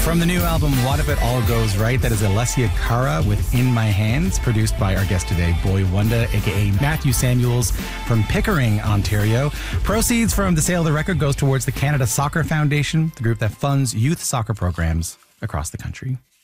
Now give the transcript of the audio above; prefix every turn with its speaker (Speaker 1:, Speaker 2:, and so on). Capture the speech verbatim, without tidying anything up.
Speaker 1: From the new album, What If It All Goes Right, that is Alessia Cara with In My Hands, produced by our guest today, Boy Wonder, a k a. Matthew Samuels from Pickering, Ontario. Proceeds from the sale of the record goes towards the Canada Soccer Foundation, the group that funds youth soccer programs across the country.